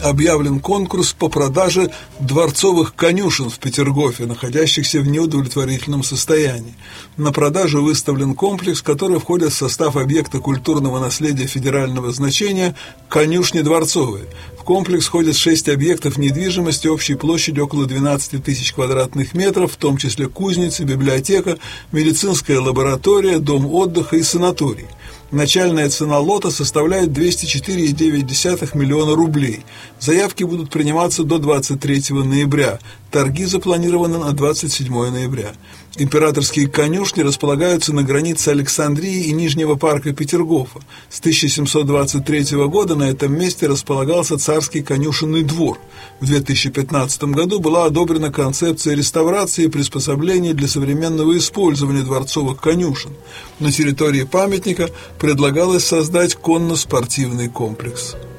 объявлен конкурс по продаже дворцовых конюшен в Петергофе, находящихся в неудовлетворительном состоянии. На продажу выставлен комплекс, который входит в состав объекта культурного наследия федерального значения «Конюшни дворцовые». В комплекс входят 6 объектов недвижимости общей площадью около 12 тысяч квадратных метров, в том числе кузница, библиотека, медицинская лаборатория, дом отдыха и санаторий. Начальная цена лота составляет 204,9 миллиона рублей. Заявки будут приниматься до 23 ноября. Торги запланированы на 27 ноября. Императорские конюшни располагаются на границе Александрии и Нижнего парка Петергофа. С 1723 года на этом месте располагался царский конюшенный двор. В 2015 году была одобрена концепция реставрации и приспособления для современного использования дворцовых конюшен. На территории памятника предлагалось создать конно-спортивный комплекс.